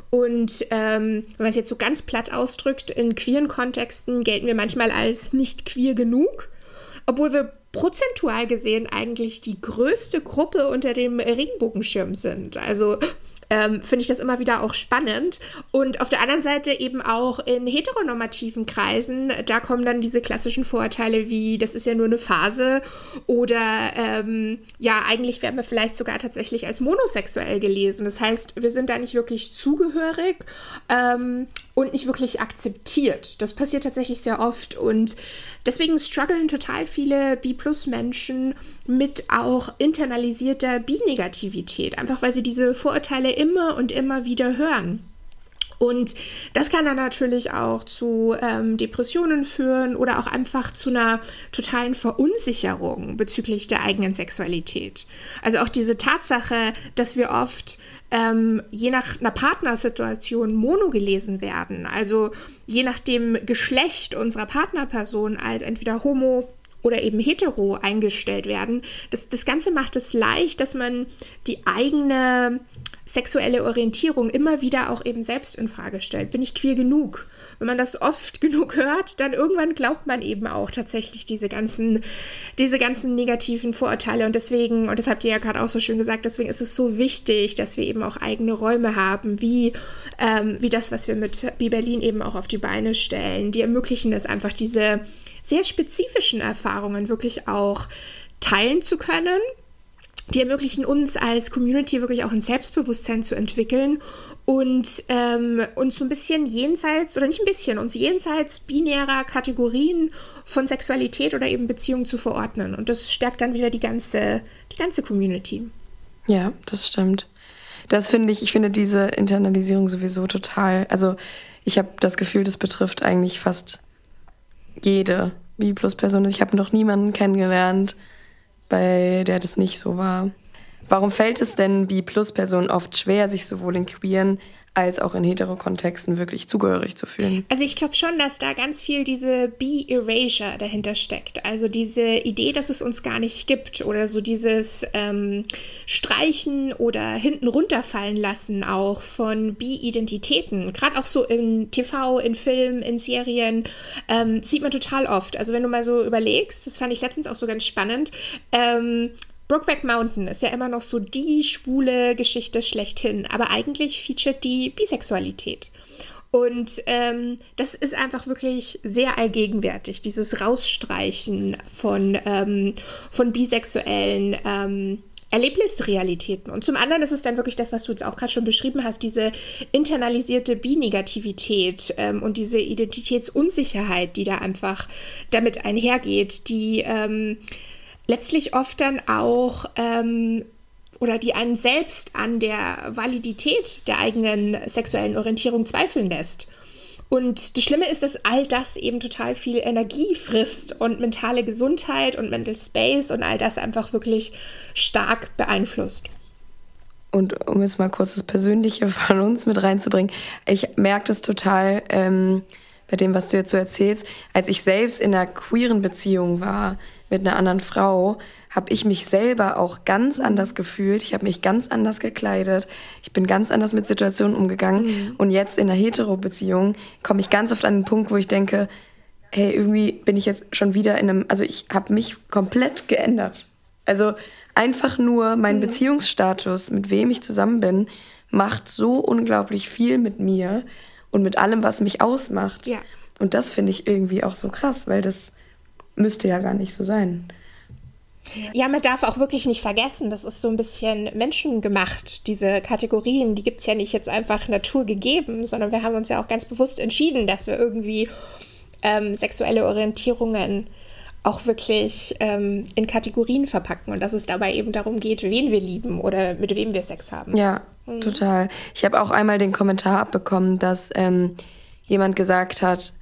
Und wenn man es jetzt so ganz platt ausdrückt, in queeren Kontexten gelten wir manchmal als nicht queer genug, obwohl wir prozentual gesehen eigentlich die größte Gruppe unter dem Regenbogenschirm sind. Also finde ich das immer wieder auch spannend. Und auf der anderen Seite eben auch in heteronormativen Kreisen, da kommen dann diese klassischen Vorurteile wie, das ist ja nur eine Phase oder ja, eigentlich werden wir vielleicht sogar tatsächlich als monosexuell gelesen. Das heißt, wir sind da nicht wirklich zugehörig und nicht wirklich akzeptiert. Das passiert tatsächlich sehr oft und deswegen strugglen total viele B+-Menschen mit auch internalisierter Bi-Negativität, einfach weil sie diese Vorurteile immer und immer wieder hören. Und das kann dann natürlich auch zu Depressionen führen oder auch einfach zu einer totalen Verunsicherung bezüglich der eigenen Sexualität. Also auch diese Tatsache, dass wir oft je nach einer Partnersituation mono gelesen werden, also je nach dem Geschlecht unserer Partnerperson als entweder homo oder eben hetero eingestellt werden. Das Ganze macht es leicht, dass man die eigene sexuelle Orientierung immer wieder auch eben selbst in Frage stellt. Bin ich queer genug? Wenn man das oft genug hört, dann irgendwann glaubt man eben auch tatsächlich diese ganzen negativen Vorurteile. Und deswegen, und das habt ihr ja gerade auch so schön gesagt, deswegen ist es so wichtig, dass wir eben auch eigene Räume haben, wie das, was wir mit B-Berlin eben auch auf die Beine stellen. Die ermöglichen es einfach, diese sehr spezifischen Erfahrungen wirklich auch teilen zu können. Die ermöglichen uns als Community wirklich auch ein Selbstbewusstsein zu entwickeln und uns so ein bisschen jenseits, oder nicht ein bisschen, uns jenseits binärer Kategorien von Sexualität oder eben Beziehung zu verordnen. Und das stärkt dann wieder die ganze Community. Ja, das stimmt. Ich finde diese Internalisierung sowieso total, also ich habe das Gefühl, das betrifft eigentlich fast jede B+-Person. Ich habe noch niemanden kennengelernt, bei der das nicht so war. Warum fällt es denn B+-Personen oft schwer, sich sowohl in queeren als auch in hetero-Kontexten wirklich zugehörig zu fühlen? Also ich glaube schon, dass da ganz viel diese Be-Erasure dahinter steckt. Also diese Idee, dass es uns gar nicht gibt oder so dieses Streichen oder hinten runterfallen lassen auch von Bi-Identitäten. Gerade auch so in TV, in Filmen, in Serien sieht man total oft. Also wenn du mal so überlegst, das fand ich letztens auch so ganz spannend, Brokeback Mountain ist ja immer noch so die schwule Geschichte schlechthin, aber eigentlich featuret die Bisexualität. Und das ist einfach wirklich sehr allgegenwärtig, dieses Rausstreichen von bisexuellen Erlebnisrealitäten. Und zum anderen ist es dann wirklich das, was du jetzt auch gerade schon beschrieben hast, diese internalisierte Bi-Negativität und diese Identitätsunsicherheit, die da einfach damit einhergeht, die letztlich oft dann auch oder die einen selbst an der Validität der eigenen sexuellen Orientierung zweifeln lässt. Und das Schlimme ist, dass all das eben total viel Energie frisst und mentale Gesundheit und Mental Space und all das einfach wirklich stark beeinflusst. Und um jetzt mal kurz das Persönliche von uns mit reinzubringen, ich merke das total bei dem, was du jetzt so erzählst. Als ich selbst in einer queeren Beziehung war mit einer anderen Frau, habe ich mich selber auch ganz anders gefühlt. Ich habe mich ganz anders gekleidet. Ich bin ganz anders mit Situationen umgegangen. Mhm. Und jetzt in einer Hetero-Beziehung komme ich ganz oft an den Punkt, wo ich denke, hey, irgendwie bin ich jetzt schon wieder also ich habe mich komplett geändert. Also einfach nur mein Beziehungsstatus, mit wem ich zusammen bin, macht so unglaublich viel mit mir und mit allem, was mich ausmacht. Ja. Und das finde ich irgendwie auch so krass, weil das müsste ja gar nicht so sein. Ja, man darf auch wirklich nicht vergessen, das ist so ein bisschen menschengemacht, diese Kategorien, die gibt es ja nicht jetzt einfach naturgegeben, sondern wir haben uns ja auch ganz bewusst entschieden, dass wir irgendwie sexuelle Orientierungen auch wirklich in Kategorien verpacken und dass es dabei eben darum geht, wen wir lieben oder mit wem wir Sex haben. Ja, total. Ich habe auch einmal den Kommentar abbekommen, dass jemand gesagt hat,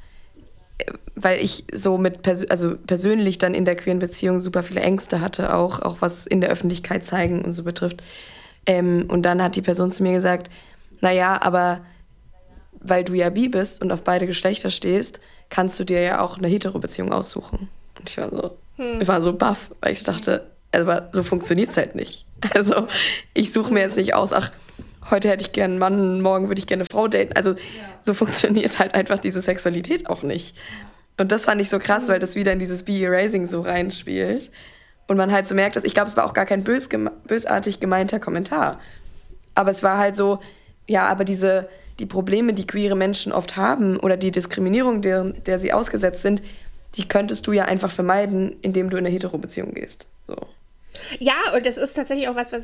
weil ich so persönlich dann in der queeren Beziehung super viele Ängste hatte, auch was in der Öffentlichkeit zeigen und so betrifft. Und dann hat die Person zu mir gesagt, naja, aber weil du ja bi bist und auf beide Geschlechter stehst, kannst du dir ja auch eine Hetero-Beziehung aussuchen. Und ich war so baff, weil ich dachte, aber so funktioniert es halt nicht. Also ich suche mir jetzt nicht aus, heute hätte ich gerne einen Mann, morgen würde ich gerne eine Frau daten. Also so funktioniert halt einfach diese Sexualität auch nicht. Und das fand ich so krass, weil das wieder in dieses Be-Erasing so reinspielt. Und man halt so merkt, dass ich glaube, es war auch gar kein bösartig gemeinter Kommentar. Aber es war halt so, ja, aber die Probleme, die queere Menschen oft haben oder die Diskriminierung, der sie ausgesetzt sind, die könntest du ja einfach vermeiden, indem du in eine Hetero-Beziehung gehst. So. Ja, und das ist tatsächlich auch was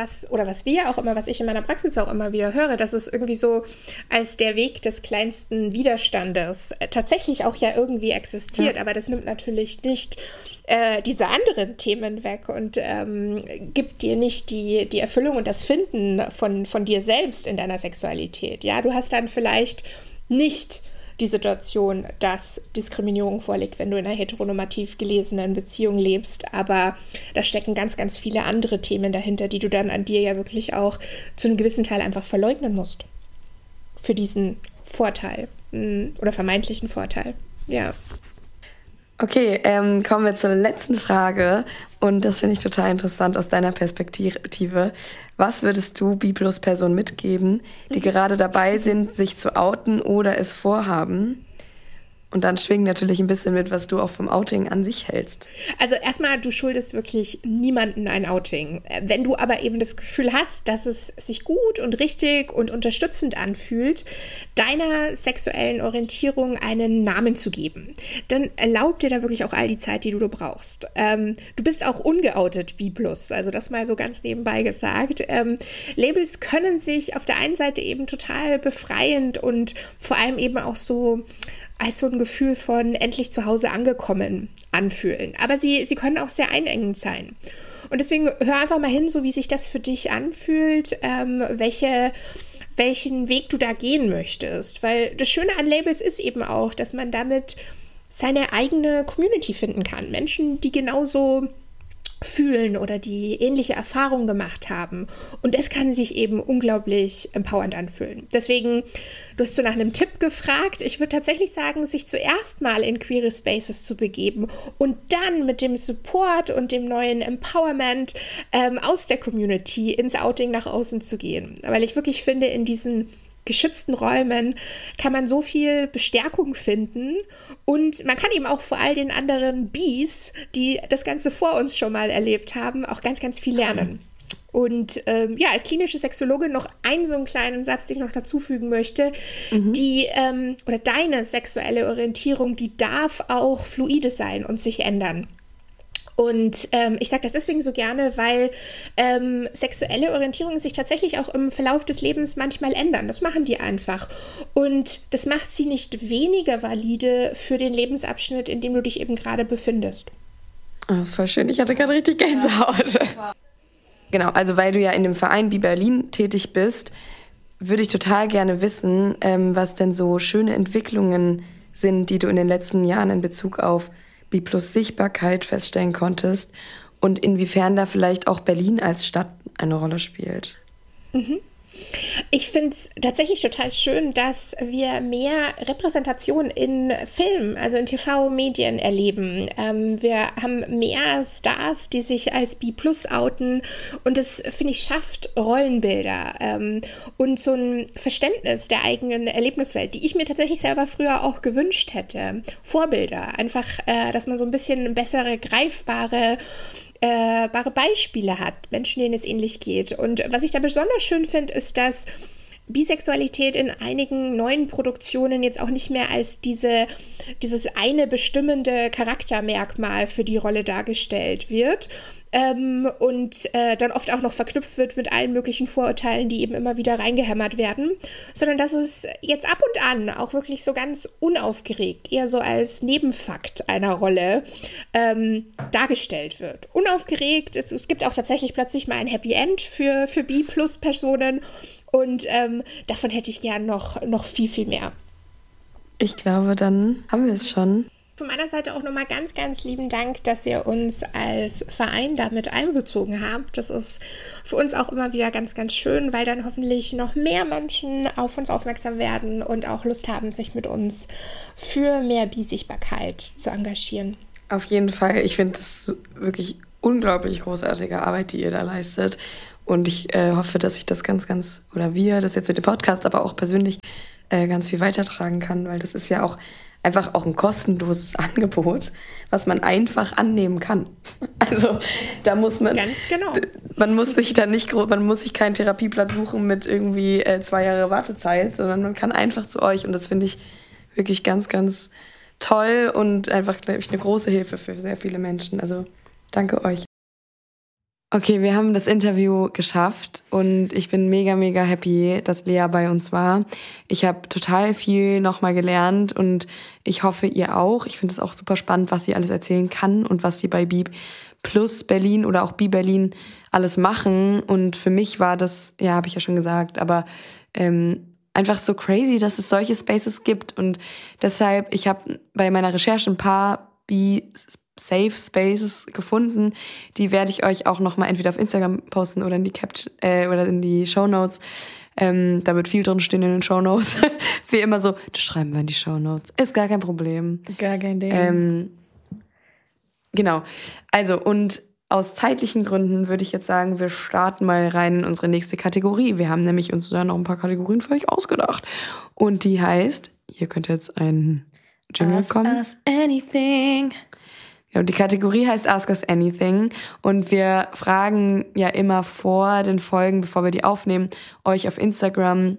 ich in meiner Praxis auch immer wieder höre, dass es irgendwie so als der Weg des kleinsten Widerstandes tatsächlich auch ja irgendwie existiert, aber das nimmt natürlich nicht diese anderen Themen weg und gibt dir nicht die Erfüllung und das Finden von dir selbst in deiner Sexualität. Ja, du hast dann vielleicht nicht die Situation, dass Diskriminierung vorliegt, wenn du in einer heteronormativ gelesenen Beziehung lebst. Aber da stecken ganz, ganz viele andere Themen dahinter, die du dann an dir ja wirklich auch zu einem gewissen Teil einfach verleugnen musst. Für diesen Vorteil oder vermeintlichen Vorteil. Ja. Okay, kommen wir zur letzten Frage. Und das finde ich total interessant aus deiner Perspektive. Was würdest du B+-Personen mitgeben, die gerade dabei sind, sich zu outen oder es vorhaben? Und dann schwingen natürlich ein bisschen mit, was du auch vom Outing an sich hältst. Also erstmal, du schuldest wirklich niemandem ein Outing. Wenn du aber eben das Gefühl hast, dass es sich gut und richtig und unterstützend anfühlt, deiner sexuellen Orientierung einen Namen zu geben, dann erlaub dir da wirklich auch all die Zeit, die du brauchst. Du bist auch ungeoutet B+, also das mal so ganz nebenbei gesagt. Labels können sich auf der einen Seite eben total befreiend und vor allem eben auch so als so ein Gefühl von endlich zu Hause angekommen anfühlen. Aber sie können auch sehr einengend sein. Und deswegen hör einfach mal hin, so wie sich das für dich anfühlt, welchen Weg du da gehen möchtest. Weil das Schöne an Labels ist eben auch, dass man damit seine eigene Community finden kann. Menschen, die genauso fühlen oder die ähnliche Erfahrungen gemacht haben. Und das kann sich eben unglaublich empowernd anfühlen. Deswegen, du hast so nach einem Tipp gefragt. Ich würde tatsächlich sagen, sich zuerst mal in queere Spaces zu begeben und dann mit dem Support und dem neuen Empowerment aus der Community ins Outing nach außen zu gehen. Weil ich wirklich finde, in diesen geschützten Räumen kann man so viel Bestärkung finden und man kann eben auch vor all den anderen Bs, die das Ganze vor uns schon mal erlebt haben, auch ganz, ganz viel lernen. Und als klinische Sexologin noch einen so einen kleinen Satz, den ich noch dazufügen möchte, deine sexuelle Orientierung, die darf auch fluide sein und sich ändern. Und ich sage das deswegen so gerne, weil sexuelle Orientierungen sich tatsächlich auch im Verlauf des Lebens manchmal ändern. Das machen die einfach. Und das macht sie nicht weniger valide für den Lebensabschnitt, in dem du dich eben gerade befindest. Oh, das ist voll schön. Ich hatte gerade richtig Gänsehaut. Genau, also weil du ja in dem Verein Bi Berlin tätig bist, würde ich total gerne wissen, was denn so schöne Entwicklungen sind, die du in den letzten Jahren in Bezug auf B+-Sichtbarkeit feststellen konntest und inwiefern da vielleicht auch Berlin als Stadt eine Rolle spielt. Ich finde es tatsächlich total schön, dass wir mehr Repräsentation in Film, also in TV-Medien erleben. Wir haben mehr Stars, die sich als B+ outen und das, finde ich, schafft Rollenbilder und so ein Verständnis der eigenen Erlebniswelt, die ich mir tatsächlich selber früher auch gewünscht hätte. Vorbilder, einfach, dass man so ein bisschen bessere, greifbare Beispiele hat, Menschen, denen es ähnlich geht. Und was ich da besonders schön finde, ist, dass Bisexualität in einigen neuen Produktionen jetzt auch nicht mehr als dieses eine bestimmende Charaktermerkmal für die Rolle dargestellt wird und dann oft auch noch verknüpft wird mit allen möglichen Vorurteilen, die eben immer wieder reingehämmert werden, sondern dass es jetzt ab und an auch wirklich so ganz unaufgeregt, eher so als Nebenfakt einer Rolle dargestellt wird. Unaufgeregt, es gibt auch tatsächlich plötzlich mal ein Happy End für B+-Personen und davon hätte ich gern noch viel, viel mehr. Ich glaube, dann haben wir es schon. Von meiner Seite auch nochmal ganz, ganz lieben Dank, dass ihr uns als Verein damit einbezogen habt. Das ist für uns auch immer wieder ganz, ganz schön, weil dann hoffentlich noch mehr Menschen auf uns aufmerksam werden und auch Lust haben, sich mit uns für mehr Bi-Sichtbarkeit zu engagieren. Auf jeden Fall. Ich finde das wirklich unglaublich großartige Arbeit, die ihr da leistet. Und ich hoffe, dass ich das oder wir, das jetzt mit dem Podcast, aber auch persönlich ganz viel weitertragen kann, weil das ist ja auch einfach auch ein kostenloses Angebot, was man einfach annehmen kann. Also da muss man... Ganz genau. Man muss sich keinen Therapieplatz suchen mit irgendwie 2 Jahre Wartezeit, sondern man kann einfach zu euch und das finde ich wirklich ganz, ganz toll und einfach, glaube ich, eine große Hilfe für sehr viele Menschen. Also danke euch. Okay, wir haben das Interview geschafft und ich bin mega, mega happy, dass Lea bei uns war. Ich habe total viel nochmal gelernt und ich hoffe, ihr auch. Ich finde es auch super spannend, was sie alles erzählen kann und was sie bei Bi Plus Berlin oder auch Bi Berlin alles machen. Und für mich war das, ja, habe ich ja schon gesagt, aber einfach so crazy, dass es solche Spaces gibt. Und deshalb, ich habe bei meiner Recherche ein paar Safe Spaces gefunden. Die werde ich euch auch nochmal entweder auf Instagram posten oder in die Shownotes. Da wird viel drin stehen in den Shownotes. Wie immer so, das schreiben wir in die Shownotes. Ist gar kein Problem. Gar kein Ding. Genau. Also, und aus zeitlichen Gründen würde ich jetzt sagen, wir starten mal rein in unsere nächste Kategorie. Wir haben nämlich uns da noch ein paar Kategorien für euch ausgedacht. Und die heißt, hier könnte jetzt ein Jingle kommen. Ask us anything. Ja, die Kategorie heißt Ask Us Anything und wir fragen ja immer vor den Folgen, bevor wir die aufnehmen, euch auf Instagram,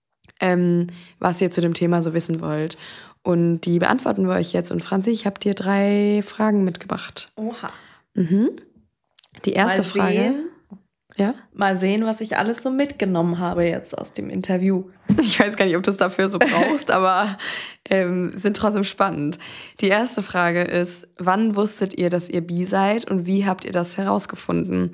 was ihr zu dem Thema so wissen wollt. Und die beantworten wir euch jetzt. Und Franzi, ich habe dir 3 Fragen mitgebracht. Oha. Mhm. Die erste Frage. Ja? Mal sehen, was ich alles so mitgenommen habe jetzt aus dem Interview. Ich weiß gar nicht, ob du es dafür so brauchst, aber sind trotzdem spannend. Die erste Frage ist, wann wusstet ihr, dass ihr bi seid und wie habt ihr das herausgefunden?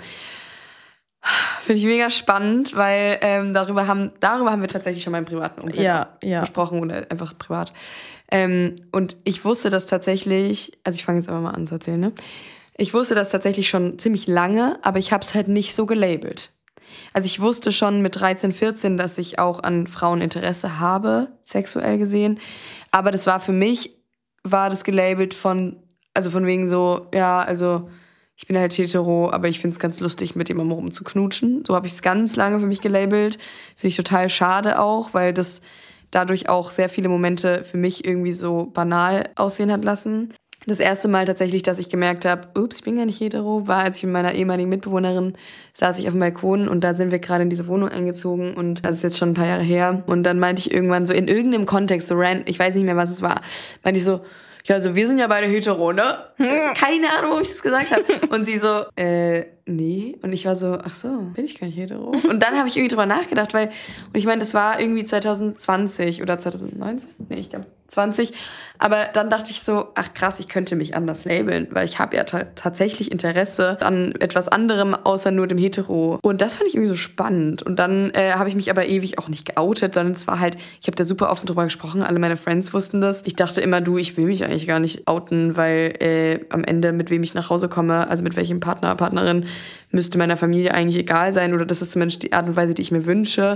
Finde ich mega spannend, weil darüber haben wir tatsächlich schon mal im privaten Umfeld gesprochen oder einfach privat. Und ich wusste das tatsächlich, also ich fange jetzt aber mal an zu erzählen, ne? Ich wusste das tatsächlich schon ziemlich lange, aber ich habe es halt nicht so gelabelt. Also ich wusste schon mit 13, 14, dass ich auch an Frauen Interesse habe, sexuell gesehen. Aber das war für mich, war das gelabelt von wegen so, ja, also ich bin halt hetero, aber ich finde es ganz lustig, mit jemandem rumzuknutschen. So habe ich es ganz lange für mich gelabelt. Finde ich total schade auch, weil das dadurch auch sehr viele Momente für mich irgendwie so banal aussehen hat lassen. Das erste Mal tatsächlich, dass ich gemerkt habe, ups, ich bin gar nicht hetero, war, als ich mit meiner ehemaligen Mitbewohnerin saß ich auf dem Balkon und da sind wir gerade in diese Wohnung eingezogen und das ist jetzt schon ein paar Jahre her. Und dann meinte ich irgendwann so in irgendeinem Kontext, so random, ich weiß nicht mehr, was es war, meinte ich so, ja, also wir sind ja beide hetero, ne? Keine Ahnung, warum ich das gesagt habe. Und sie so, nee. Und ich war so, ach so, bin ich gar nicht hetero? Und dann habe ich irgendwie drüber nachgedacht, und ich meine, das war irgendwie 2020 oder 2019? Nee, ich glaube 20. Aber dann dachte ich so, ach krass, ich könnte mich anders labeln, weil ich habe ja tatsächlich Interesse an etwas anderem, außer nur dem Hetero. Und das fand ich irgendwie so spannend. Und dann habe ich mich aber ewig auch nicht geoutet, sondern es war halt, ich habe da super offen drüber gesprochen, alle meine Friends wussten das. Ich dachte immer, ich will mich eigentlich gar nicht outen, weil am Ende, mit wem ich nach Hause komme, also mit welchem Partner, Partnerin, müsste meiner Familie eigentlich egal sein oder das ist zumindest die Art und Weise, die ich mir wünsche.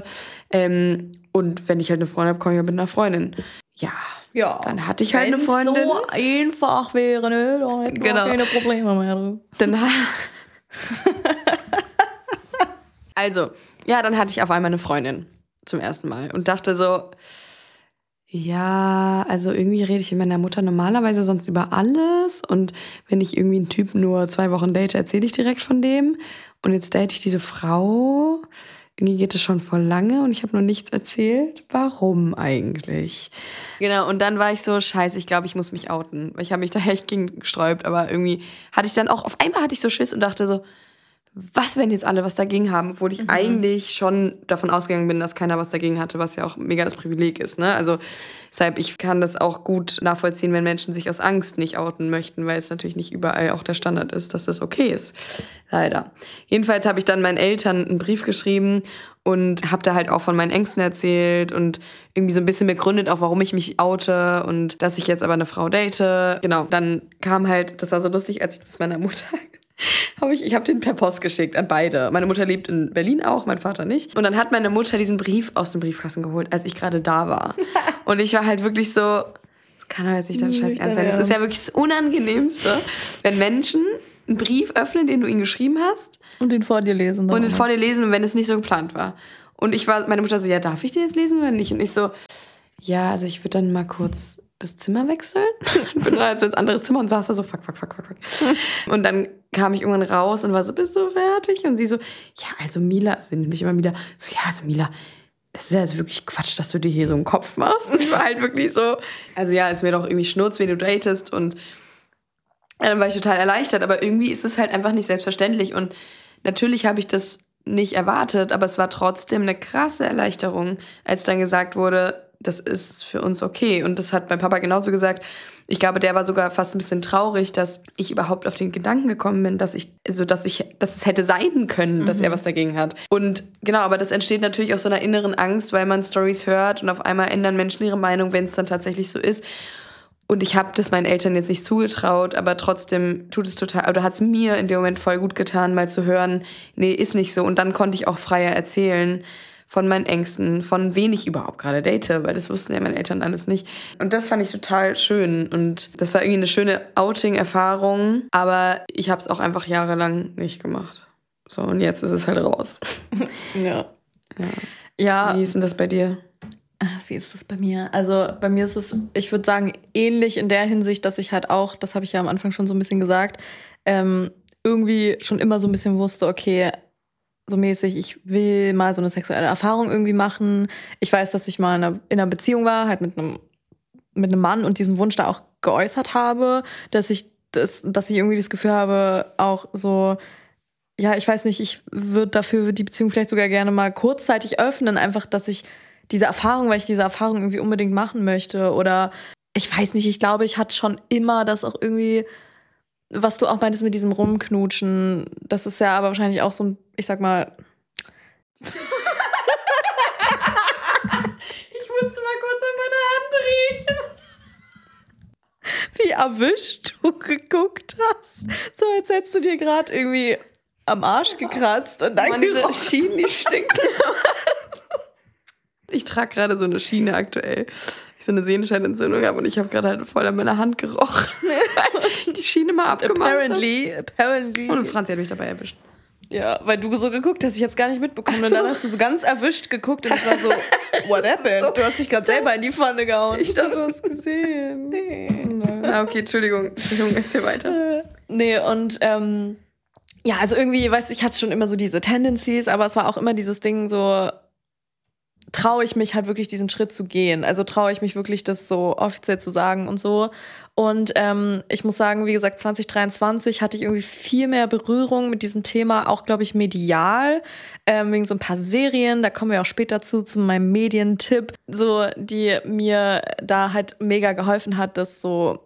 Und wenn ich halt eine Freundin habe, komme ich halt mit einer Freundin. Ja, dann hatte ich halt eine Freundin. Wenn es so einfach wäre, ne? Da hätten wir keine Probleme mehr. Dann hatte ich auf einmal eine Freundin zum ersten Mal und dachte so, ja, also irgendwie rede ich mit meiner Mutter normalerweise sonst über alles und wenn ich irgendwie einen Typ nur 2 Wochen date, erzähle ich direkt von dem und jetzt date ich diese Frau. Irgendwie geht es schon voll lange und ich habe noch nichts erzählt. Warum eigentlich? Genau, und dann war ich so, scheiße, ich glaube, ich muss mich outen. Weil ich habe mich da echt gegen gesträubt, aber irgendwie hatte ich dann auch, auf einmal hatte ich so Schiss und dachte so, was, wenn jetzt alle was dagegen haben, obwohl ich eigentlich schon davon ausgegangen bin, dass keiner was dagegen hatte, was ja auch mega das Privileg ist, ne? Also deshalb, ich kann das auch gut nachvollziehen, wenn Menschen sich aus Angst nicht outen möchten, weil es natürlich nicht überall auch der Standard ist, dass das okay ist. Leider. Jedenfalls habe ich dann meinen Eltern einen Brief geschrieben und habe da halt auch von meinen Ängsten erzählt und irgendwie so ein bisschen begründet, auch warum ich mich oute und dass ich jetzt aber eine Frau date. Genau, dann kam halt, das war so lustig, als ich das meiner Mutter ich habe den per Post geschickt an beide. Meine Mutter lebt in Berlin auch, mein Vater nicht. Und dann hat meine Mutter diesen Brief aus dem Briefkasten geholt, als ich gerade da war. Und ich war halt wirklich so, das kann doch jetzt nicht dein Scheiß ernst sein. Das ist ja wirklich das Unangenehmste, wenn Menschen einen Brief öffnen, den du ihm geschrieben hast. Und den vor dir lesen. Und den vor dir lesen, wenn es nicht so geplant war. Und meine Mutter so, ja, darf ich den jetzt lesen oder nicht? Und ich so, ja, also ich würde dann mal kurz das Zimmer wechseln. Ich bin dann halt so ins andere Zimmer und saß da so, fuck. Und dann kam ich irgendwann raus und war so, bist du fertig? Und sie so, ja, also Mila, sie nennt mich immer Mila, so, ja, also Mila, das ist ja jetzt wirklich Quatsch, dass du dir hier so einen Kopf machst. Und ich war halt wirklich so, also ja, ist mir doch irgendwie Schnurz, wen du datest. Und dann war ich total erleichtert. Aber irgendwie ist es halt einfach nicht selbstverständlich. Und natürlich habe ich das nicht erwartet, aber es war trotzdem eine krasse Erleichterung, als dann gesagt wurde, das ist für uns okay. Und das hat mein Papa genauso gesagt. Ich glaube, der war sogar fast ein bisschen traurig, dass ich überhaupt auf den Gedanken gekommen bin, dass es hätte sein können, dass er was dagegen hat. Und genau, aber das entsteht natürlich aus so einer inneren Angst, weil man Storys hört und auf einmal ändern Menschen ihre Meinung, wenn es dann tatsächlich so ist. Und ich habe das meinen Eltern jetzt nicht zugetraut, aber trotzdem hat es mir in dem Moment voll gut getan, mal zu hören, nee, ist nicht so. Und dann konnte ich auch freier erzählen von meinen Ängsten, von wen ich überhaupt gerade date, weil das wussten ja meine Eltern alles nicht. Und das fand ich total schön und das war irgendwie eine schöne Outing-Erfahrung, aber ich habe es auch einfach jahrelang nicht gemacht. So, und jetzt ist es halt raus. Ja. Wie ist denn das bei dir? Wie ist das bei mir? Also bei mir ist es, ich würde sagen, ähnlich in der Hinsicht, dass ich halt auch, das habe ich ja am Anfang schon so ein bisschen gesagt, irgendwie schon immer so ein bisschen wusste, okay, so mäßig, ich will mal so eine sexuelle Erfahrung irgendwie machen. Ich weiß, dass ich mal in einer Beziehung war, halt mit einem Mann und diesen Wunsch da auch geäußert habe, dass ich irgendwie das Gefühl habe, auch so, ja, ich weiß nicht, ich würde dafür die Beziehung vielleicht sogar gerne mal kurzzeitig öffnen, einfach, dass ich weil ich diese Erfahrung irgendwie unbedingt machen möchte. Oder ich weiß nicht, ich glaube, ich hatte schon immer das auch irgendwie, was du auch meintest mit diesem Rumknutschen, das ist ja aber wahrscheinlich auch so ein, ich sag mal. Ich musste mal kurz an meine Hand riechen. Wie erwischt du geguckt hast. So, als hättest du dir gerade irgendwie am Arsch gekratzt und dann diese Schienen, die stinken. Ich trage gerade so eine Schiene aktuell. Ich so eine Sehnenscheidenentzündung habe und ich habe gerade halt voll an meiner Hand gerochen. Die Schiene mal abgemacht. Apparently. Und Franzi hat mich dabei erwischt. Ja, weil du so geguckt hast, ich habe es gar nicht mitbekommen. Und dann hast du so ganz erwischt geguckt und ich war so, what happened? Du hast dich gerade selber in die Pfanne gehauen. Ich dachte, du hast gesehen. Nee. Okay, Entschuldigung, erzähl weiter. Nee, und ja, also irgendwie, weißt du, ich hatte schon immer so diese Tendencies, aber es war auch immer dieses Ding so, traue ich mich halt wirklich diesen Schritt zu gehen. Also traue ich mich wirklich, das so offiziell zu sagen und so. Und ich muss sagen, wie gesagt, 2023 hatte ich irgendwie viel mehr Berührung mit diesem Thema, auch, glaube ich, medial, wegen so ein paar Serien, da kommen wir auch später zu meinem Medientipp, so, die mir da halt mega geholfen hat, das so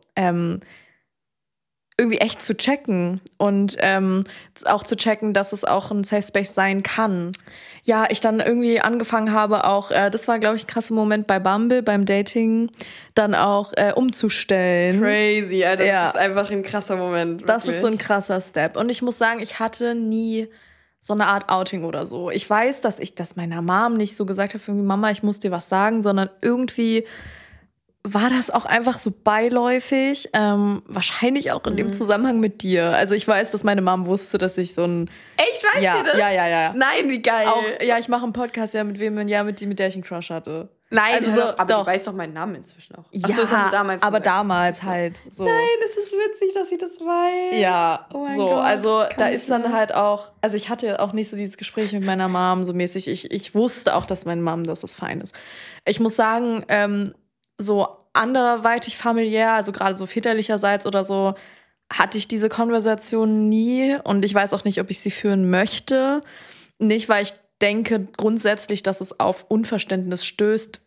irgendwie echt zu checken und auch zu checken, dass es auch ein Safe Space sein kann. Ja, ich dann irgendwie angefangen habe auch, das war, glaube ich, ein krasser Moment bei Bumble, beim Dating, dann auch umzustellen. Crazy, ja, das ist einfach ein krasser Moment. Wirklich. Das ist so ein krasser Step. Und ich muss sagen, ich hatte nie so eine Art Outing oder so. Ich weiß, dass ich das meiner Mom nicht so gesagt habe, irgendwie, Mama, ich muss dir was sagen, sondern irgendwie war das auch einfach so beiläufig, wahrscheinlich auch in dem Zusammenhang mit dir. Also ich weiß, dass meine Mom wusste, dass ich so ein... Echt, weißt du das? Ja. Nein, wie geil. Auch, ja, ich mache einen Podcast ja mit der ich einen Crush hatte. Nein, also so, aber du weißt doch meinen Namen inzwischen auch. Ja, so, das hast du damals aber gesagt. Damals halt. So. Nein, das ist witzig, dass ich das weiß. Ja, oh so, Gott, also da ist dann halt auch, also ich hatte auch nicht so dieses Gespräch mit meiner Mom so mäßig. Ich wusste auch, dass meine Mom, dass das fein ist. Ich muss sagen, so anderweitig familiär, also gerade so väterlicherseits oder so, hatte ich diese Konversation nie und ich weiß auch nicht, ob ich sie führen möchte. Nicht, weil ich denke grundsätzlich, dass es auf Unverständnis stößt.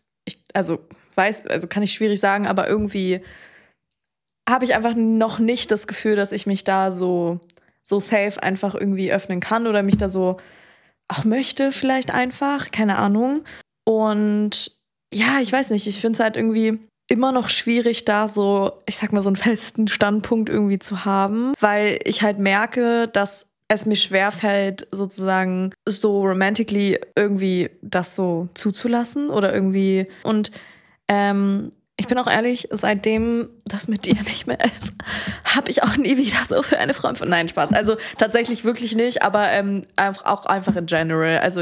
Kann ich schwierig sagen, aber irgendwie habe ich einfach noch nicht das Gefühl, dass ich mich da so safe einfach irgendwie öffnen kann oder mich da so auch möchte vielleicht einfach, keine Ahnung. Und ja, ich weiß nicht, ich finde es halt irgendwie immer noch schwierig, da so, ich sag mal, so einen festen Standpunkt irgendwie zu haben, weil ich halt merke, dass es mir schwerfällt, sozusagen so romantically irgendwie das so zuzulassen oder irgendwie. Und Ich bin auch ehrlich, seitdem das mit dir nicht mehr ist, habe ich auch nie wieder so für eine Frau empfunden. Nein, Spaß. Also tatsächlich wirklich nicht, aber auch einfach in general. Also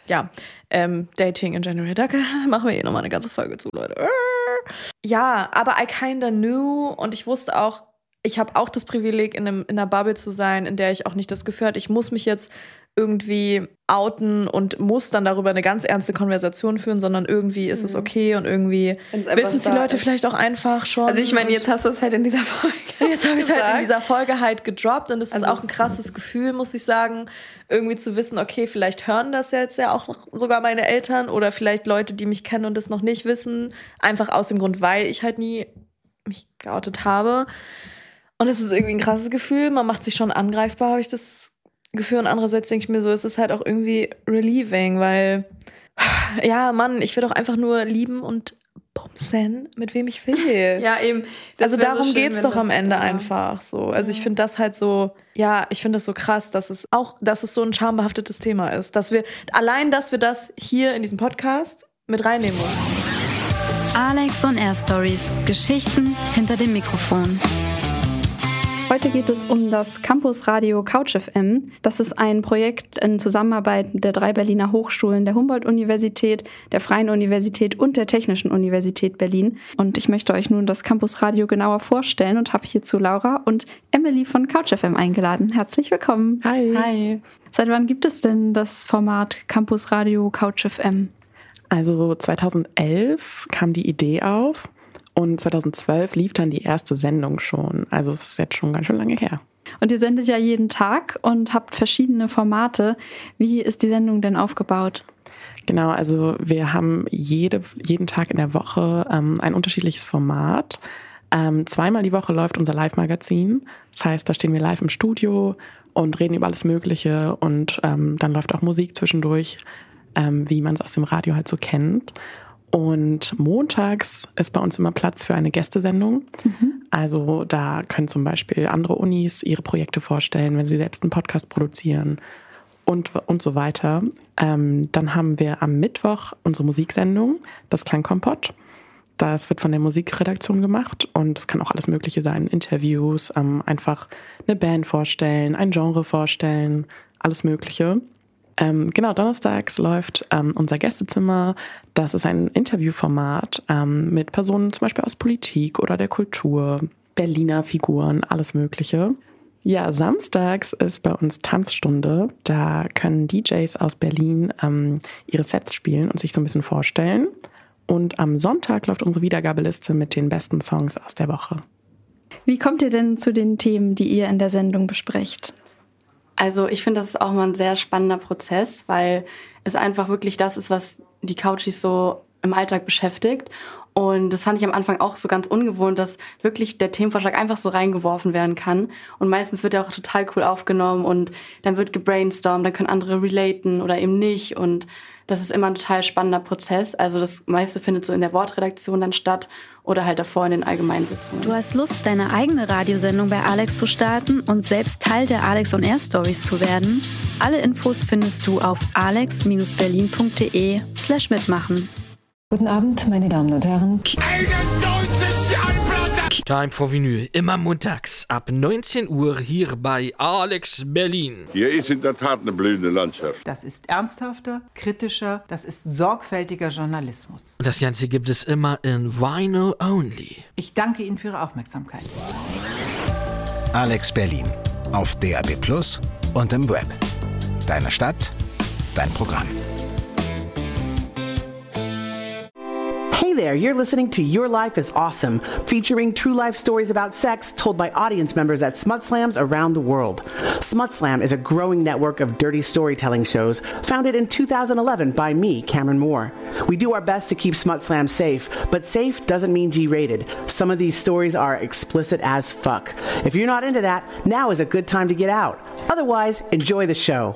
Dating in general. Da machen wir nochmal eine ganze Folge zu, Leute. Ja, aber I kinda knew und ich wusste auch, ich habe auch das Privileg, in einer Bubble zu sein, in der ich auch nicht das Gefühl hatte, ich muss mich jetzt irgendwie outen und muss dann darüber eine ganz ernste Konversation führen, sondern irgendwie ist es okay und irgendwie wissen es die Leute vielleicht auch einfach schon. Also ich meine, jetzt hast du es halt in dieser Folge Jetzt habe ich es halt in dieser Folge halt gedroppt und es ist auch ein krasses Gefühl, muss ich sagen, irgendwie zu wissen, okay, vielleicht hören das jetzt ja auch noch sogar meine Eltern oder vielleicht Leute, die mich kennen und das noch nicht wissen, einfach aus dem Grund, weil ich halt nie mich geoutet habe. Und es ist irgendwie ein krasses Gefühl. Man macht sich schon angreifbar, habe ich das Gefühl. Und andererseits denke ich mir so, es ist halt auch irgendwie relieving, weil, ja, Mann, ich will doch einfach nur lieben und bumsen, mit wem ich will. Ja, eben. Also darum so geht's doch am Ende einfach so. Also ich finde das halt so, ja, ich finde das so krass, dass es so ein schambehaftetes Thema ist. Dass wir das hier in diesem Podcast mit reinnehmen wollen. Alex on Air Stories. Geschichten hinter dem Mikrofon. Heute geht es um das Campusradio Couch FM. Das ist ein Projekt in Zusammenarbeit der 3 Berliner Hochschulen, der Humboldt-Universität, der Freien Universität und der Technischen Universität Berlin. Und ich möchte euch nun das Campusradio genauer vorstellen und habe hierzu Laura und Emily von Couch FM eingeladen. Herzlich willkommen. Hi. Hi. Seit wann gibt es denn das Format Campusradio Couch FM? Also 2011 kam die Idee auf. Und 2012 lief dann die erste Sendung schon. Also es ist jetzt schon ganz schön lange her. Und ihr sendet ja jeden Tag und habt verschiedene Formate. Wie ist die Sendung denn aufgebaut? Genau, also wir haben jeden Tag in der Woche ein unterschiedliches Format. 2-mal die Woche läuft unser Live-Magazin. Das heißt, da stehen wir live im Studio und reden über alles Mögliche. Und dann läuft auch Musik zwischendurch, wie man es aus dem Radio halt so kennt. Und montags ist bei uns immer Platz für eine Gästesendung. Also da können zum Beispiel andere Unis ihre Projekte vorstellen, wenn sie selbst einen Podcast produzieren und so weiter. Dann haben wir am Mittwoch unsere Musiksendung, das Klangkompott. Das wird von der Musikredaktion gemacht und es kann auch alles Mögliche sein. Interviews, einfach eine Band vorstellen, ein Genre vorstellen, alles Mögliche. Genau, donnerstags läuft unser Gästezimmer. Das ist ein Interviewformat mit Personen zum Beispiel aus Politik oder der Kultur, Berliner Figuren, alles Mögliche. Ja, samstags ist bei uns Tanzstunde. Da können DJs aus Berlin ihre Sets spielen und sich so ein bisschen vorstellen. Und am Sonntag läuft unsere Wiedergabeliste mit den besten Songs aus der Woche. Wie kommt ihr denn zu den Themen, die ihr in der Sendung besprecht? Also ich finde, das ist auch mal ein sehr spannender Prozess, weil es einfach wirklich das ist, was die Couchies so im Alltag beschäftigt. Und das fand ich am Anfang auch so ganz ungewohnt, dass wirklich der Themenvorschlag einfach so reingeworfen werden kann. Und meistens wird er auch total cool aufgenommen und dann wird gebrainstormt, dann können andere relaten oder eben nicht. Und das ist immer ein total spannender Prozess. Also das meiste findet so in der Wortredaktion dann statt oder halt davor in den Allgemeinsitzungen. Du hast Lust, deine eigene Radiosendung bei Alex zu starten und selbst Teil der Alex on Air Stories zu werden? Alle Infos findest du auf alex-berlin.de/mitmachen. Guten Abend, meine Damen und Herren. Time for Vinyl, immer montags ab 19 Uhr hier bei Alex Berlin. Hier ist in der Tat eine blühende Landschaft. Das ist ernsthafter, kritischer, das ist sorgfältiger Journalismus. Und das Ganze gibt es immer in Vinyl Only. Ich danke Ihnen für Ihre Aufmerksamkeit. Alex Berlin auf DAB+ und im Web. Deine Stadt, dein Programm. Hey there, you're listening to Your Life is Awesome, featuring true life stories about sex told by audience members at Smut Slams around the world. Smut Slam is a growing network of dirty storytelling shows founded in 2011 by me, Cameron Moore. We do our best to keep Smut Slam safe, but safe doesn't mean G-rated. Some of these stories are explicit as fuck. If you're not into that, now is a good time to get out. Otherwise, enjoy the show.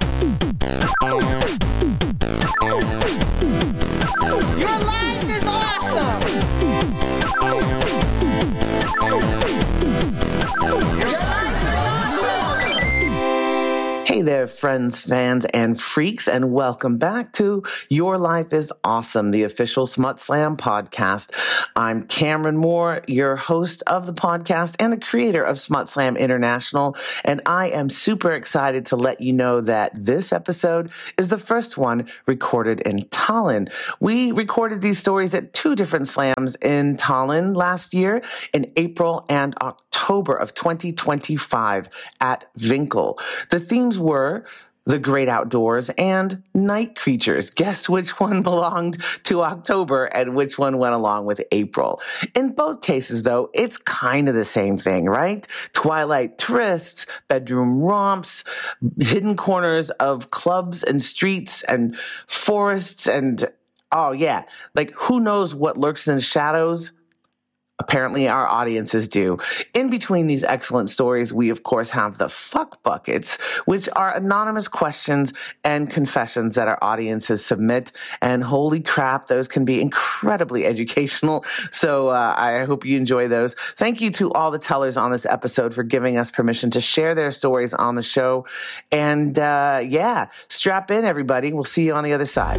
Hey there. there, friends, fans, and freaks, and welcome back to Your Life is Awesome, the official Smut Slam podcast. I'm Cameron Moore, your host of the podcast and the creator of Smut Slam International, and I am super excited to let you know that this episode is the first one recorded in Tallinn. We recorded these stories at 2 different slams in Tallinn last year, in April and October of 2025 at Winkel. The themes were the great outdoors and night creatures. Guess which one belonged to October and which one went along with April. In both cases, though, it's kind of the same thing, right? Twilight trysts, bedroom romps, hidden corners of clubs and streets and forests and, oh yeah, like who knows what lurks in the shadows? Apparently our audiences do. In between these excellent stories, we of course have the fuck buckets, which are anonymous questions and confessions that our audiences submit. And holy crap, those can be incredibly educational. So I hope you enjoy those. Thank you to all the tellers on this episode for giving us permission to share their stories on the show. And yeah, strap in, everybody. We'll see you on the other side.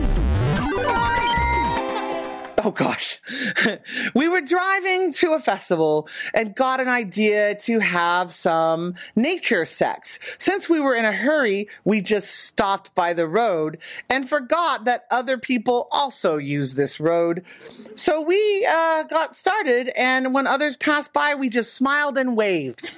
Oh gosh. We were driving to a festival and got an idea to have some nature sex. Since we were in a hurry, we just stopped by the road and forgot that other people also use this road. So we got started, and when others passed by, we just smiled and waved.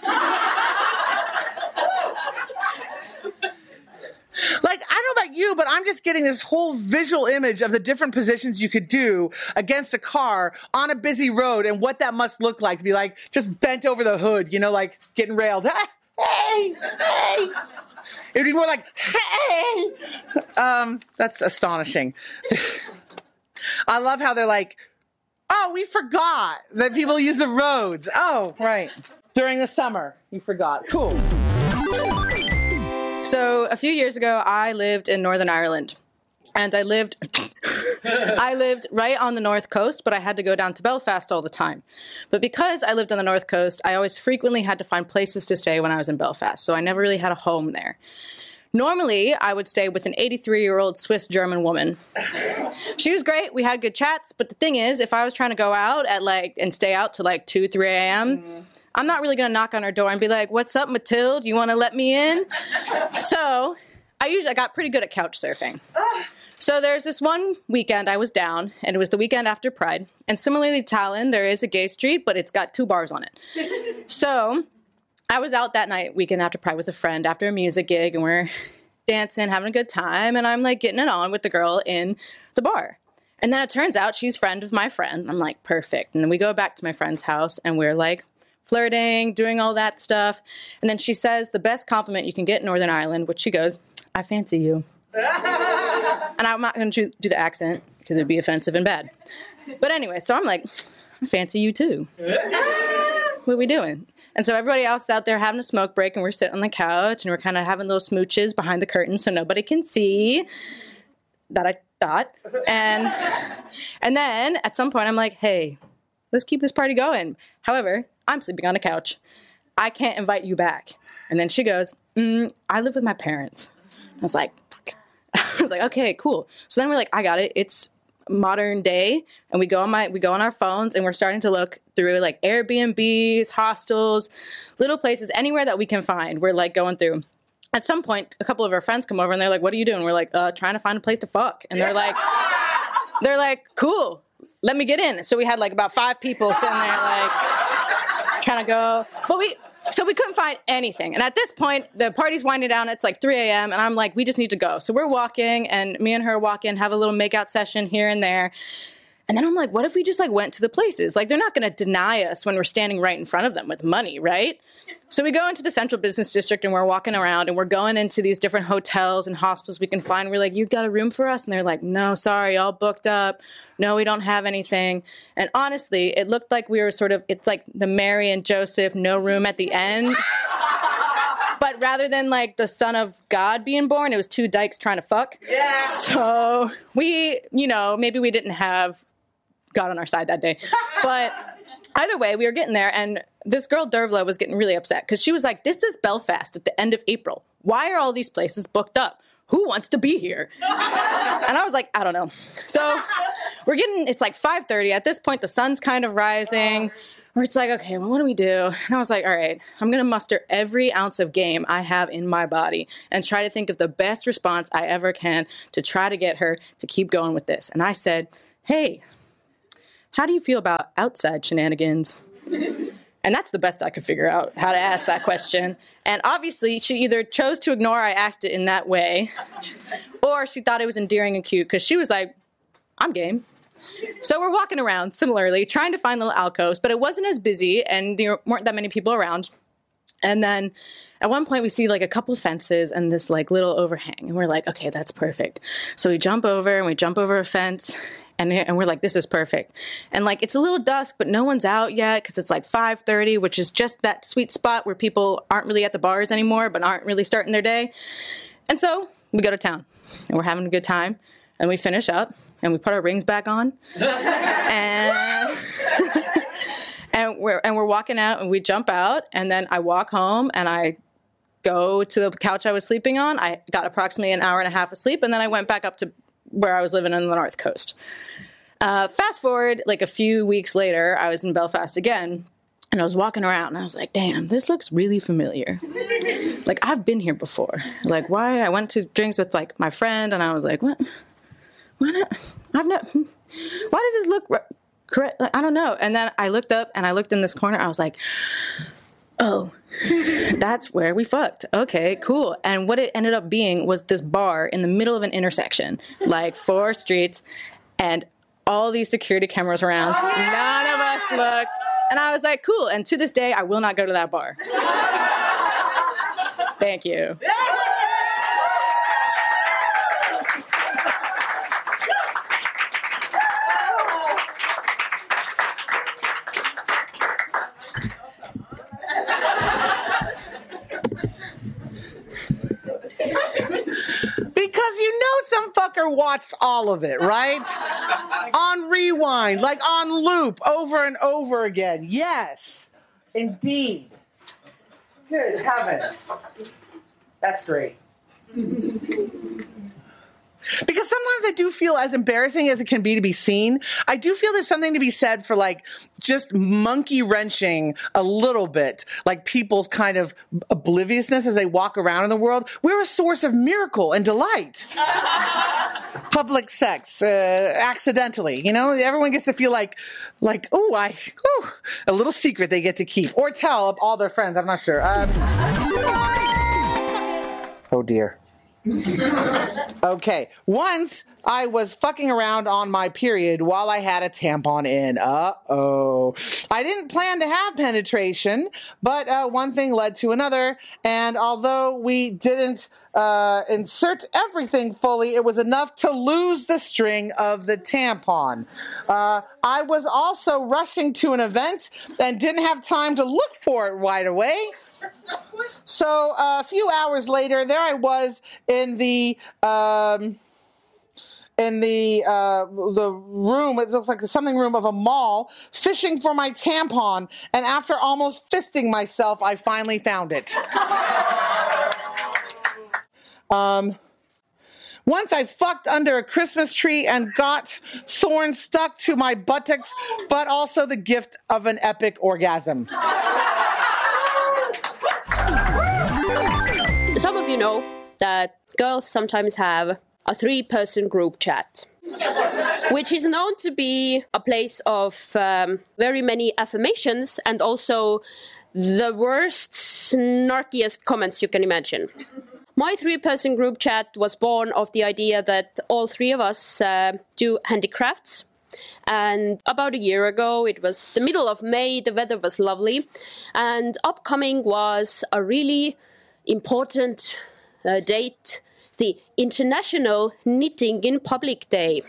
Like, I don't know about you, but I'm just getting this whole visual image of the different positions you could do against a car on a busy road and what that must look like to be like just bent over the hood, you know, like getting railed. Hey, hey. It would be more like, hey. That's astonishing. I love how they're like, oh, we forgot that people use the roads. Oh, right. During the summer, you forgot. Cool. So a few years ago, I lived in Northern Ireland, and I lived right on the north coast, but I had to go down to Belfast all the time. But because I lived on the north coast, I always frequently had to find places to stay when I was in Belfast, so I never really had a home there. Normally, I would stay with an 83-year-old Swiss-German woman. She was great. We had good chats, but the thing is, if I was trying to go out and stay out till 2, 3 a.m., I'm not really going to knock on her door and be like, what's up, Mathilde? You want to let me in? So I got pretty good at couch surfing. So there's this one weekend I was down, and it was the weekend after Pride. And similarly to Tallinn, there is a gay street, but it's got 2 bars on it. So I was out that night, weekend after Pride, with a friend after a music gig, and we're dancing, having a good time, and I'm like getting it on with the girl in the bar. And then it turns out she's friend of my friend. I'm like, perfect. And then we go back to my friend's house, and we're like flirting, doing all that stuff. And then she says the best compliment you can get in Northern Ireland, which she goes, I fancy you. And I'm not going to do the accent because it'd be offensive and bad. But anyway, so I'm like, I fancy you too. What are we doing? And so everybody else is out there having a smoke break, and we're sitting on the couch, and we're kind of having little smooches behind the curtain so nobody can see that I thought. And then at some point I'm like, hey, let's keep this party going. However, I'm sleeping on a couch. I can't invite you back. And then she goes, I live with my parents. I was like, fuck. I was like, okay, cool. So then we're like, I got it. It's modern day. And we go on our phones, and we're starting to look through like Airbnbs, hostels, little places, anywhere that we can find. We're like going through. At some point, a couple of our friends come over, and they're like, what are you doing? We're like, trying to find a place to fuck. And they're like, cool, let me get in. So we had like about 5 people sitting there like trying to go. But we couldn't find anything. And at this point, the party's winding down. It's like 3 a.m. And I'm like, we just need to go. So we're walking, and me and her walk in, have a little makeout session here and there. And then I'm like, what if we just like went to the places? Like, they're not going to deny us when we're standing right in front of them with money, right? So we go into the Central Business District, and we're walking around, and we're going into these different hotels and hostels we can find. We're like, you got a room for us? And they're like, no, sorry, all booked up. No, we don't have anything. And honestly, it looked like we were it's like the Mary and Joseph, no room at the end. But rather than like the son of God being born, it was 2 dykes trying to fuck. Yeah. So we, maybe we didn't have God on our side that day. But either way, we were getting there, and this girl, Dervla, was getting really upset because she was like, this is Belfast at the end of April. why are all these places booked up? Who wants to be here? And I was like, I don't know. So it's like 5:30. At this point, the sun's kind of rising. Where it's like, okay, well, what do we do? And I was like, all right, I'm going to muster every ounce of game I have in my body and try to think of the best response I ever can to try to get her to keep going with this. And I said, hey, how do you feel about outside shenanigans? And that's the best I could figure out, how to ask that question. And obviously, she either chose to ignore I asked it in that way, or she thought it was endearing and cute, because she was like, I'm game. So we're walking around, similarly, trying to find little alcoves, but it wasn't as busy, and there weren't that many people around. And then at one point, we see like a couple fences and this like little overhang, and we're like, okay, that's perfect. So we jump over a fence, and we're like, this is perfect. And like, it's a little dusk, but no one's out yet because it's like 5:30, which is just that sweet spot where people aren't really at the bars anymore, but aren't really starting their day. And so we go to town, and we're having a good time, and we finish up, and we put our rings back on, and we're walking out, and we jump out, and then I walk home, and I go to the couch I was sleeping on. I got approximately an hour and a half of sleep, and then I went back up to where I was living on the North Coast. Fast forward, like a few weeks later, I was in Belfast again, and I was walking around, and I was like, damn, this looks really familiar. Like, I've been here before. Like, why? I went to drinks with, like, my friend, and I was like, what? Why does this look correct? Like, I don't know. And then I looked up, and I looked in this corner. I was like, oh, that's where we fucked. Okay, cool. And what it ended up being was this bar in the middle of an intersection, like 4 streets, and all these security cameras around. None of us looked. And I was like, cool. And to this day, I will not go to that bar. Thank you. Because you know some fucker watched all of it, right? On rewind, like on loop, over and over again. Yes, indeed. Good heavens. That's great. Because sometimes I do feel, as embarrassing as it can be to be seen, I do feel there's something to be said for like just monkey wrenching a little bit, like people's kind of obliviousness as they walk around in the world. We're a source of miracle and delight. Public sex, accidentally, you know, everyone gets to feel like, a little secret they get to keep or tell all their friends. I'm not sure. Oh dear. Okay. Once I was fucking around on my period while I had a tampon in. Uh-oh. I didn't plan to have penetration, but one thing led to another. And although we didn't insert everything fully, it was enough to lose the string of the tampon. I was also rushing to an event and didn't have time to look for it right away. So a few hours later, there I was in the room. It looks like the something room of a mall, fishing for my tampon. And after almost fisting myself, I finally found it. Once I fucked under a Christmas tree and got thorns stuck to my buttocks, but also the gift of an epic orgasm. Some of you know that girls sometimes have a 3-person group chat, which is known to be a place of very many affirmations and also the worst, snarkiest comments you can imagine. My 3-person group chat was born of the idea that all 3 of us do handicrafts. And about a year ago, it was the middle of May, the weather was lovely, and upcoming was a really important date, the International Knitting in Public Day.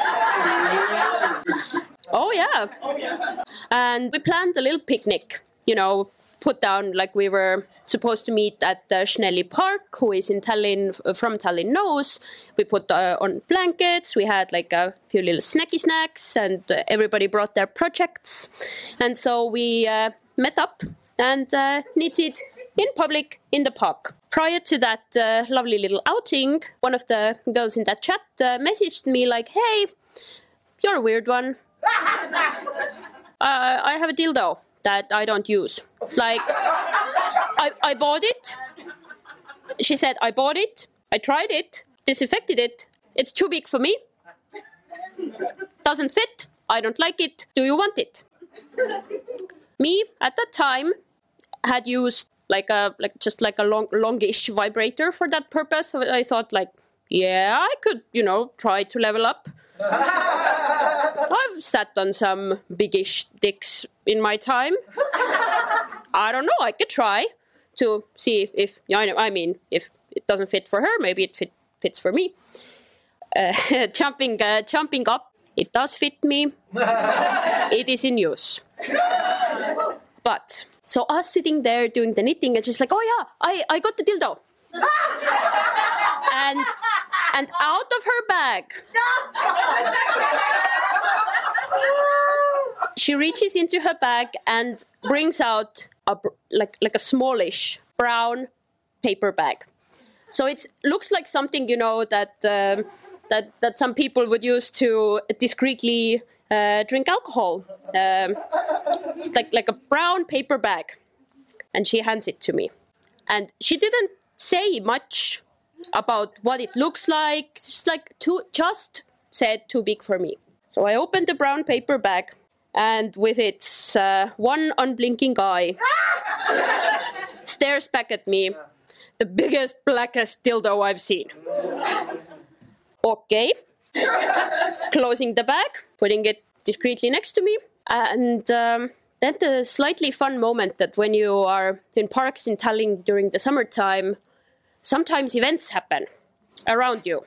Oh yeah. And we planned a little picnic, you know, put down like we were supposed to meet at the Schnelli Park, who is in Tallinn, from Tallinn knows. We put on blankets, we had like a few little snacky snacks, and everybody brought their projects. And so we met up and knitted in public in the park. prior to that lovely little outing, one of the girls in that chat messaged me like, hey, you're a weird one. I have a dildo that I don't use. Like, I bought it. She said, I bought it. I tried it. Disinfected it. It's too big for me. Doesn't fit. I don't like it. Do you want it? Me, at that time, had used just a longish vibrator for that purpose. So I thought, like, yeah, I could, try to level up. I've sat on some biggish dicks in my time. I don't know. I could try to see if it doesn't fit for her, maybe it fits for me. Jumping up, it does fit me. It is in use. But so us sitting there doing the knitting, and she's like, "Oh yeah, I got the dildo." and out of her bag, she reaches into her bag and brings out a smallish brown paper bag. So it looks like something, that some people would use to discreetly drink alcohol. It's like a brown paper bag, and she hands it to me. And she didn't say much about what it looks like. Just said too big for me. So I opened the brown paper bag, and with its one unblinking eye, stares back at me, the biggest, blackest dildo I've seen. Okay. Closing the bag, putting it discreetly next to me, and then the slightly fun moment that when you are in parks in Tallinn during the summertime, sometimes events happen around you.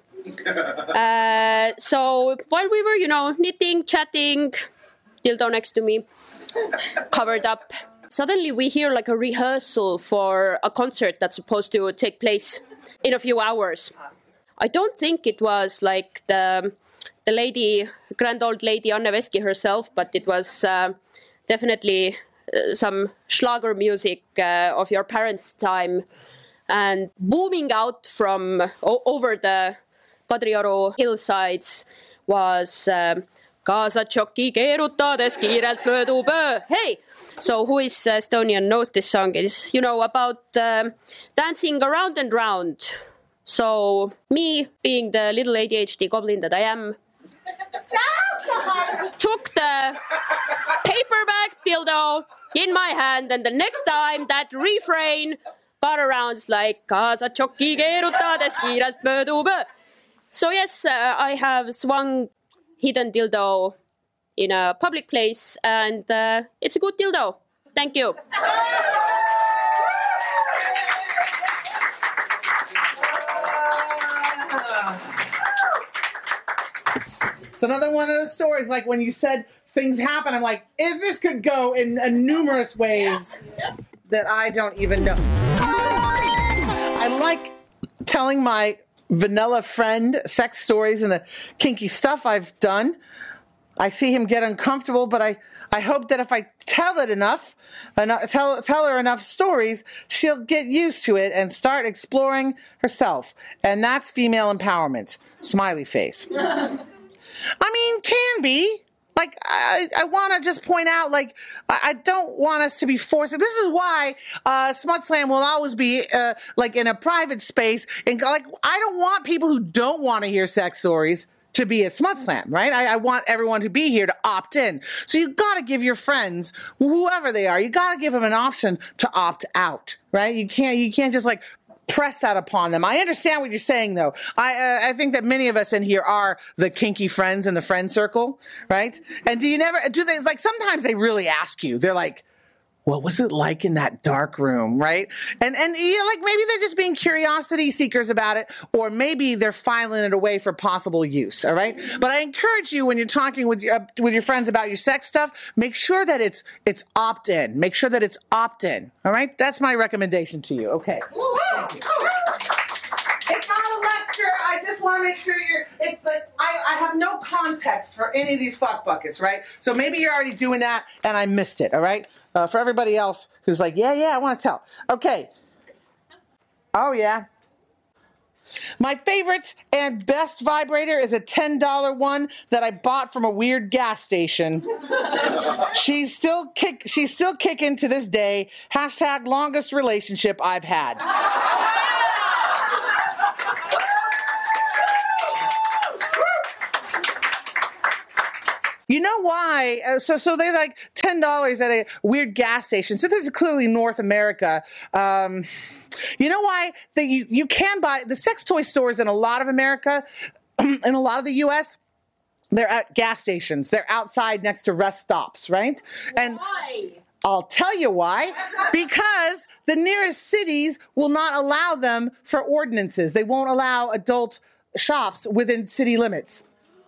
So while we were, knitting, chatting, dildo next to me, covered up, suddenly we hear like a rehearsal for a concert that's supposed to take place in a few hours. I don't think it was like the lady, grand old lady Anne Veski herself, but it was definitely some Schlager music of your parents' time, and booming out from over the Kadrioru hillsides was Kaasa tšoki keerutades kiirelt möödub öö. Hey! So who is Estonian knows this song. It's, about dancing around and round. So me, being the little ADHD goblin that I am, took the paperback dildo in my hand, and the next time that refrain got around like Kaasa tšoki keerutades kiirelt möödub öö. So yes, I have swung hidden dildo in a public place, and it's a good dildo. Thank you. It's another one of those stories, like when you said things happen, I'm like, if this could go in numerous ways that I don't even know. I like telling my vanilla friend sex stories and the kinky stuff I've done. I see him get uncomfortable, but I hope that if I tell it enough, tell her enough stories, she'll get used to it and start exploring herself. And that's female empowerment. Smiley face. I mean, can be. Like, I want to just point out, like, I don't want us to be forced. This is why Smut Slam will always be, like, in a private space. And, like, I don't want people who don't want to hear sex stories to be at Smut Slam, right? I want everyone to be here to opt in. So you got to give your friends, whoever they are, you got to give them an option to opt out, right? You can't just, like, press that upon them. I understand what you're saying, though. I think that many of us in here are the kinky friends in the friend circle, right? And do they, like, sometimes they really ask you, they're like, what was it like in that dark room, right? And like, maybe they're just being curiosity seekers about it, or maybe they're filing it away for possible use, all right? But I encourage you, when you're talking with your friends about your sex stuff, make sure that it's opt-in. Make sure that it's opt-in, all right? That's my recommendation to you, okay? Thank you. It's not a lecture. I just want to make sure I have no context for any of these fuck buckets, right? So maybe you're already doing that and I missed it, all right? For everybody else who's like, yeah, I want to tell. Okay. Oh, yeah. My favorite and best vibrator is a $10 one that I bought from a weird gas station. She's still kicking to this day. # longest relationship I've had. You know why? So they're like $10 at a weird gas station. So this is clearly North America. You know why? You can buy the sex toy stores in a lot of America, in a lot of the U.S., they're at gas stations. They're outside next to rest stops, right? And why? I'll tell you why. Because the nearest cities will not allow them for ordinances. They won't allow adult shops within city limits.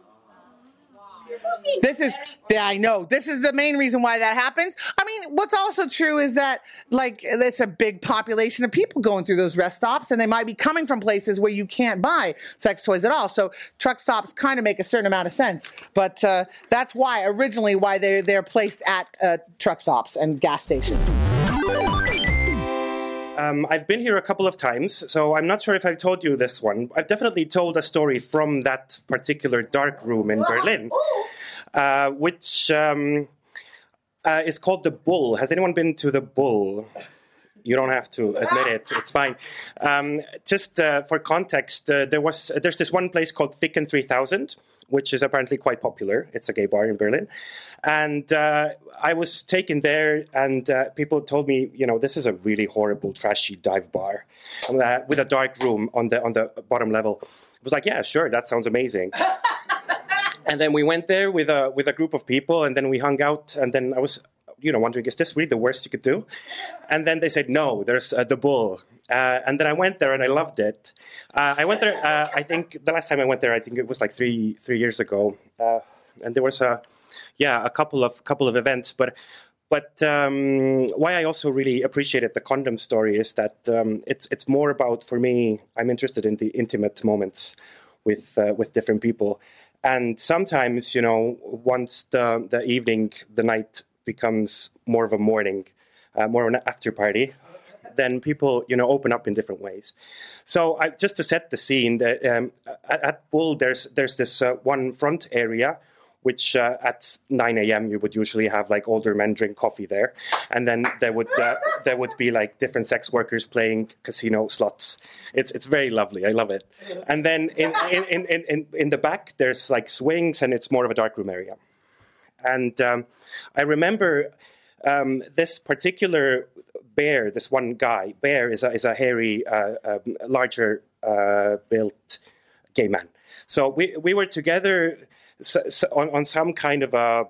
I know. This is the main reason why that happens. I mean, what's also true is that, like, it's a big population of people going through those rest stops, and they might be coming from places where you can't buy sex toys at all. So truck stops kind of make a certain amount of sense. But that's why, originally, why they're placed at truck stops and gas stations. I've been here a couple of times, so I'm not sure if I've told you this one. I've definitely told a story from that particular dark room in Berlin, which is called the Bull. Has anyone been to the Bull? You don't have to admit it. It's fine. Just for context, there's this one place called Ficken 3000, which is apparently quite popular. It's a gay bar in Berlin. And I was taken there, and people told me, this is a really horrible, trashy dive bar with a dark room on the bottom level. I was like, yeah, sure, that sounds amazing. And then we went there with a group of people, and then we hung out, and then I was wondering, is this really the worst you could do? And then they said, no, there's the Bull. And then I went there, and I loved it. I went there, I think the last time I went there, I think it was like three years ago. And there was a couple of events. But why I also really appreciated the condom story is that it's more about, for me, I'm interested in the intimate moments with different people. And sometimes, once the evening, the night becomes more of a morning, more of an after party, then people, open up in different ways. So just to set the scene, at Bull, there's this one front area, which at 9 a.m. you would usually have like older men drink coffee there, and then there would be like different sex workers playing casino slots. It's very lovely. I love it. And then in the back there's like swings, and it's more of a darkroom area. And I remember this particular Bear, this one guy. Bear is a hairy, larger built gay man. So we were together. On some kind of a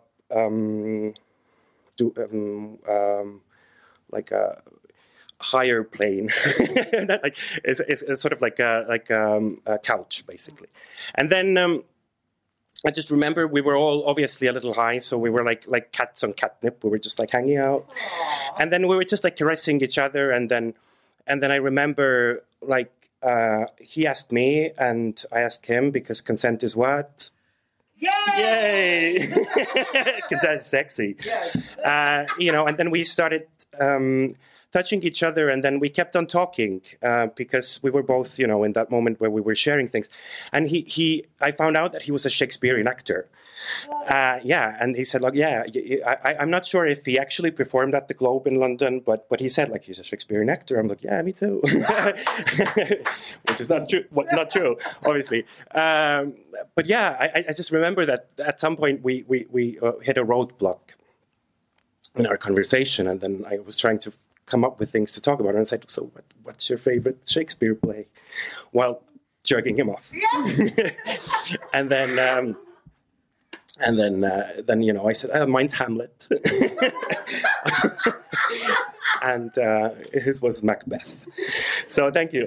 like a higher plane, it's sort of like a couch basically, and then I just remember we were all obviously a little high, so we were like cats on catnip. We were just like hanging out, and then we were just like caressing each other, and then I remember like he asked me and I asked him, because consent is what. Yay! Consent is sexy. And then we started touching each other, and then we kept on talking because we were both, in that moment where we were sharing things. And I found out that he was a Shakespearean actor. And he said, like, I'm not sure if he actually performed at the Globe in London, but he said, like, he's a Shakespearean actor. I'm like, yeah, me too. Which is not true, obviously. But yeah, I just remember that at some point we hit a roadblock in our conversation, and then I was trying to come up with things to talk about, and I said, so what's your favorite Shakespeare play? While jerking him off. And then I said, mine's Hamlet. And his was Macbeth. So thank you.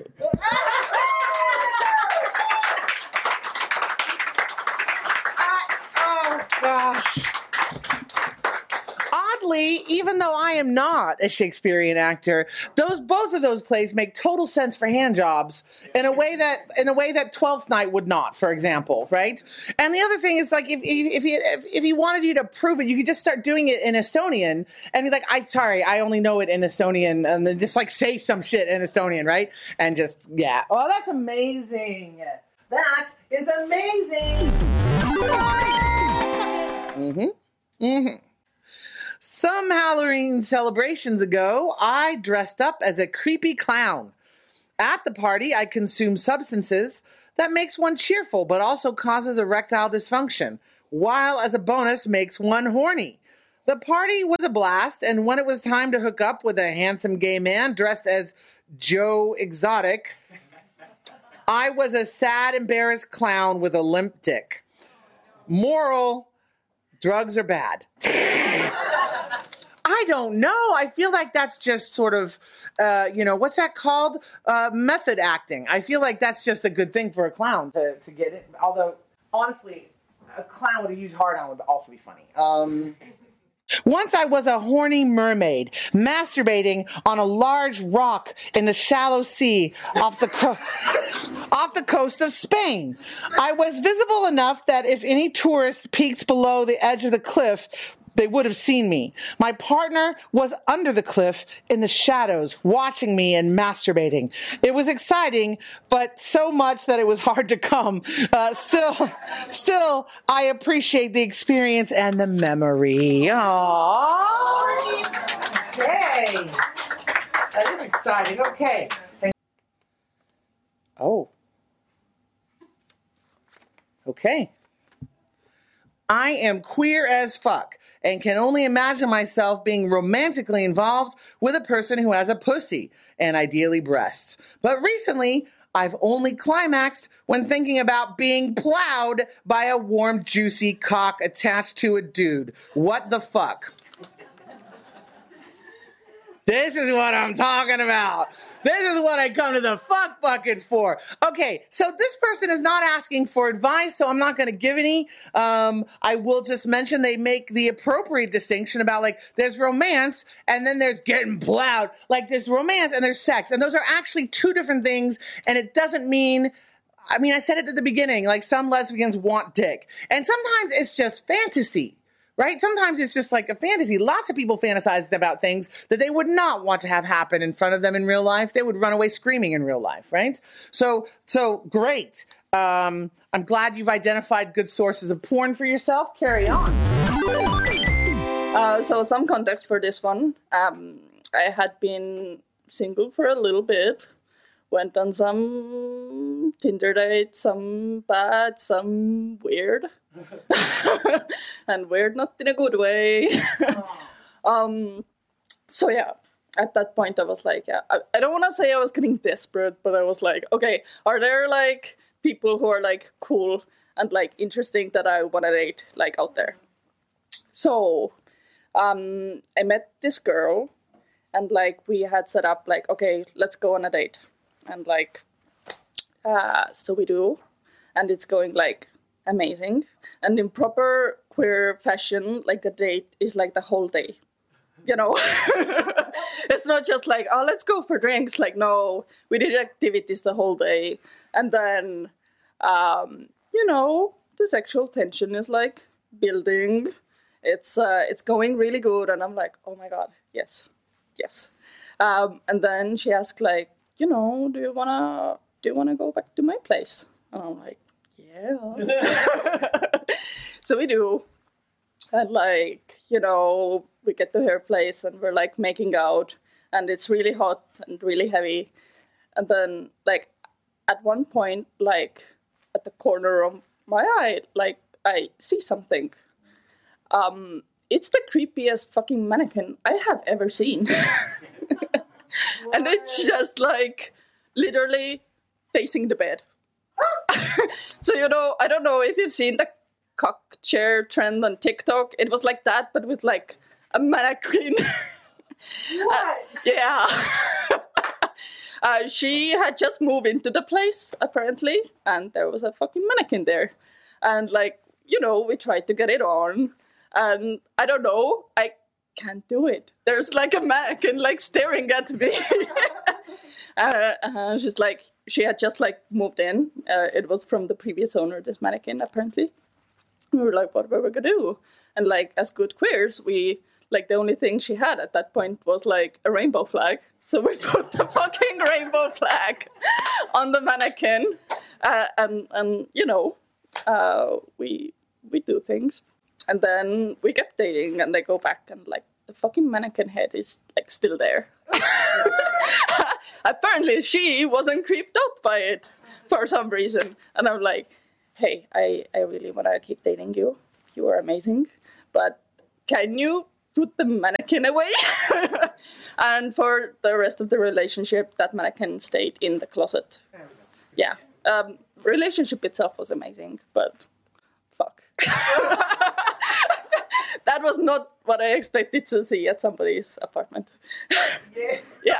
oddly, even though I am not a Shakespearean actor, both of those plays make total sense for hand jobs in a way that Twelfth Night would not, for example, right? And the other thing is, like, if he wanted you to prove it, you could just start doing it in Estonian and be like, I only know it in Estonian, and then just like say some shit in Estonian, right? And just, yeah. Oh, that's amazing. That is amazing. Some Halloween celebrations ago, I dressed up as a creepy clown. At the party, I consumed substances that makes one cheerful but also causes erectile dysfunction, while as a bonus makes one horny. The party was a blast, and when it was time to hook up with a handsome gay man dressed as Joe Exotic, I was a sad, embarrassed clown with a limp dick. Moral, drugs are bad. I don't know. I feel like that's just sort of, what's that called? Method acting. I feel like that's just a good thing for a clown to get it. Although, honestly, a clown with a huge heart-on would also be funny. Once I was a horny mermaid masturbating on a large rock in the shallow sea off the coast of Spain. I was visible enough that if any tourist peeked below the edge of the cliff, they would have seen me. My partner was under the cliff in the shadows, watching me and masturbating. It was exciting, but so much that it was hard to come. Still, I appreciate the experience and the memory. Aww. Okay. That is exciting. Okay. Oh. Okay. I am queer as fuck and can only imagine myself being romantically involved with a person who has a pussy and ideally breasts. But recently, I've only climaxed when thinking about being plowed by a warm, juicy cock attached to a dude. What the fuck? This is what I'm talking about. This is what I come to the fuck bucket for. Okay, so this person is not asking for advice, so I'm not going to give any. I will just mention they make the appropriate distinction about, like, there's romance and then there's getting plowed. Like, there's romance and there's sex, and those are actually two different things, and it doesn't mean... I mean, I said it at the beginning, like, some lesbians want dick. And sometimes it's just fantasy. Right? Sometimes it's just like a fantasy. Lots of people fantasize about things that they would not want to have happen in front of them in real life. They would run away screaming in real life, right? So great. I'm glad you've identified good sources of porn for yourself. Carry on. So some context for this one. I had been single for a little bit. Went on some Tinder dates, some bad, some weird. And weird not in a good way. So yeah, at that point I was like, yeah, I don't want to say I was getting desperate, but I was like, okay, are there like people who are like cool and like interesting that I want to date like out there? So I met this girl and like we had set up like, okay, let's go on a date. And like, so we do, and it's going like amazing. And in proper queer fashion, like the date is like the whole day, you know? It's not just like, oh, let's go for drinks. Like, no, we did activities the whole day. And then, you know, the sexual tension is like building. It's going really good. And I'm like, oh my God, yes. And then she asked like, you know, do you wanna go back to my place? And I'm like, yeah. So we do. And like, you know, we get to her place and we're like making out and it's really hot and really heavy. And then like at one point, like at the corner of my eye, like I see something. It's the creepiest fucking mannequin I have ever seen. And it's just like literally facing the bed. So, you know, I don't know if you've seen the cock chair trend on TikTok. It was like that, but with like a mannequin. What? Yeah. She had just moved into the place, apparently, and there was a fucking mannequin there. And like, you know, we tried to get it on. And I don't know, I can't do it. There's like a mannequin like staring at me. She's like, she had just like moved in. It was from the previous owner, this mannequin, apparently. We were like, what were we gonna do? And like, as good queers, we, like, the only thing she had at that point was like a rainbow flag. So we put the fucking rainbow flag on the mannequin. And you know, we do things. And then we kept dating, and they go back, and like the fucking mannequin head is like still there. Apparently she wasn't creeped out by it for some reason. And I'm like, hey, I really want to keep dating you. You are amazing. But can you put the mannequin away? And for the rest of the relationship, that mannequin stayed in the closet. Yeah. Relationship itself was amazing, but fuck. That was not what I expected to see at somebody's apartment. Yeah.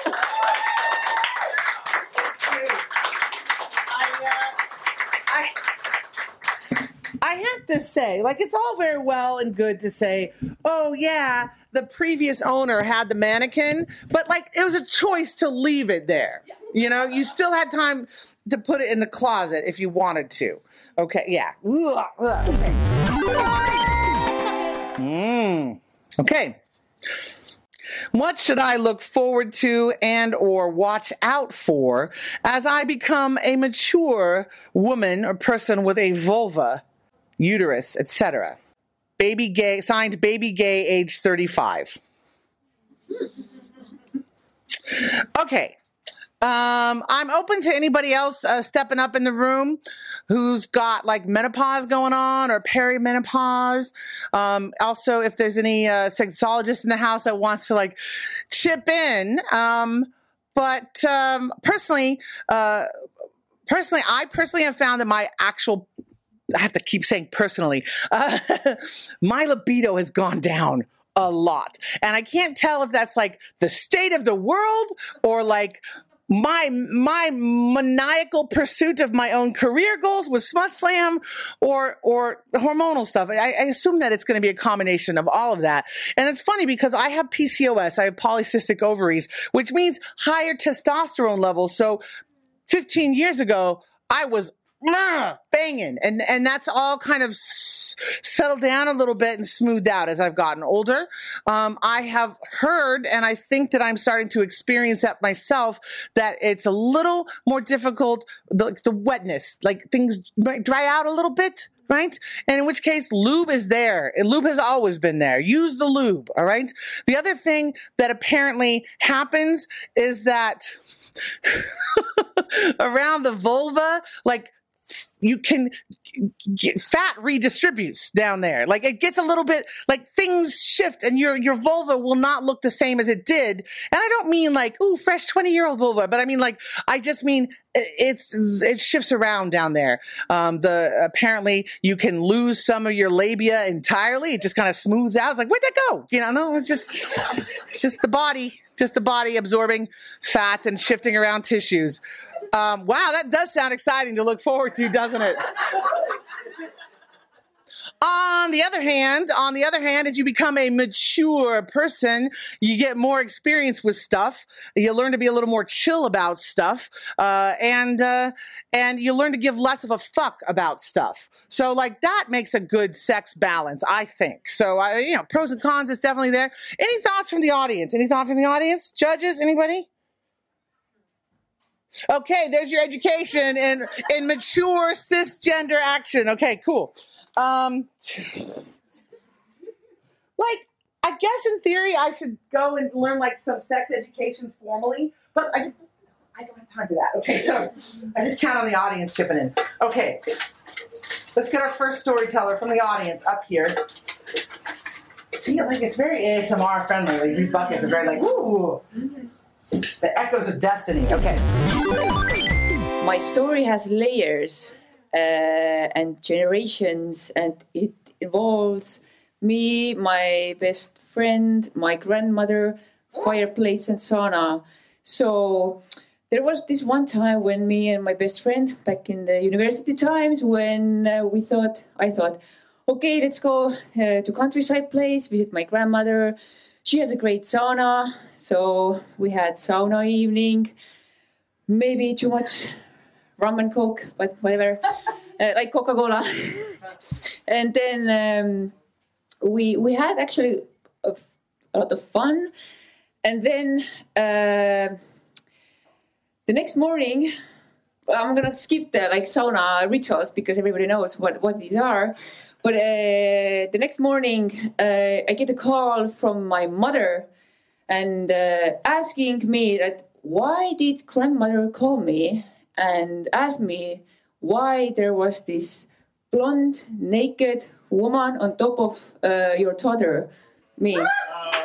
I have to say, like, it's all very well and good to say, oh, yeah, the previous owner had the mannequin, but, like, it was a choice to leave it there. You know, you still had time to put it in the closet if you wanted to. Okay, yeah. Okay. Okay. What should I look forward to and or watch out for as I become a mature woman or person with a vulva, uterus, etc.? Baby gay, signed baby gay, age 35. Okay. I'm open to anybody else stepping up in the room who's got like menopause going on or perimenopause. Also, if there's any sexologist in the house that wants to like chip in. But personally, I personally have found that my actual, I have to keep saying personally, my libido has gone down a lot. And I can't tell if that's like the state of the world or like my maniacal pursuit of my own career goals with Smut Slam or the hormonal stuff. I assume that it's going to be a combination of all of that. And it's funny because I have PCOS, I have polycystic ovaries, which means higher testosterone levels. So 15 years ago, I was banging. And that's all kind of settled down a little bit and smoothed out as I've gotten older. I have heard, and I think that I'm starting to experience that myself, that it's a little more difficult, the wetness, like things might dry out a little bit, right? And in which case, lube is there. Lube has always been there. Use the lube, all right? The other thing that apparently happens is that around the vulva, like, you can get, fat redistributes down there. Like it gets a little bit like things shift and your vulva will not look the same as it did. And I don't mean like, ooh, fresh 20-year-old vulva, but I mean like, I just mean it shifts around down there. Apparently you can lose some of your labia entirely. It just kind of smooths out. It's like, where'd that go? You know, no, it's just the body absorbing fat and shifting around tissues. Wow, that does sound exciting to look forward to, doesn't it? On the other hand, as you become a mature person, you get more experience with stuff. You learn to be a little more chill about stuff, and you learn to give less of a fuck about stuff. So, like that makes a good sex balance, I think. So, pros and cons is definitely there. Any thoughts from the audience? Judges? Anybody? Okay, there's your education in mature cisgender action. Okay, cool. Like, I guess in theory I should go and learn like some sex education formally, but I don't have time for that. Okay, so I just count on the audience chipping in. Okay, let's get our first storyteller from the audience up here. See, like it's very ASMR friendly. Like these buckets are very like, ooh. The echoes of destiny. Okay. My story has layers and generations, and it involves me, my best friend, my grandmother, fireplace, and sauna. So there was this one time when me and my best friend, back in the university times, when I thought, okay, let's go to countryside place, visit my grandmother. She has a great sauna. So we had sauna evening. Maybe too much rum and coke, but whatever. Like Coca-Cola. And then we had actually a lot of fun. And then the next morning, I'm gonna skip the sauna rituals because everybody knows what these are. But the next morning, I get a call from my mother and asking me that why did grandmother call me and ask me why there was this blonde, naked woman on top of your daughter, me.